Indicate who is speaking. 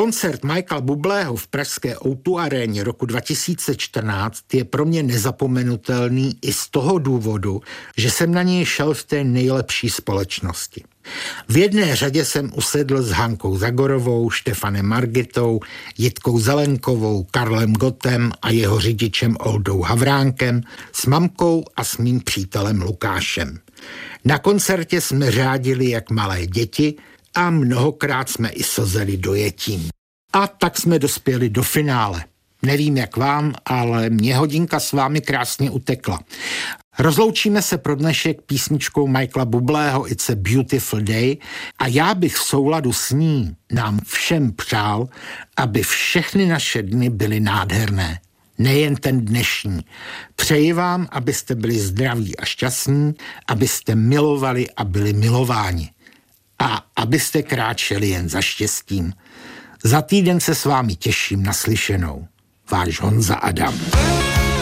Speaker 1: Koncert Michaela Bublého v pražské O2 aréně roku 2014 je pro mě nezapomenutelný i z toho důvodu, že jsem na něj šel v té nejlepší společnosti. V jedné řadě jsem usedl s Hankou Zagorovou, Štefanem Margitou, Jitkou Zelenkovou, Karlem Gottem a jeho řidičem Oldou Havránkem, s mamkou a s mým přítelem Lukášem. Na koncertě jsme řádili jak malé děti a mnohokrát jsme i sozeli dojetím. A tak jsme dospěli do finále. Nevím jak vám, ale mě hodinka s vámi krásně utekla. Rozloučíme se pro dnešek písničkou Michaela Bublého It's a Beautiful Day a já bych v souladu s ní nám všem přál, aby všechny naše dny byly nádherné. Nejen ten dnešní. Přeji vám, abyste byli zdraví a šťastní, abyste milovali a byli milováni. A abyste kráčeli jen za štěstím. Za týden se s vámi těším na slyšenou. Váš Honza Adam.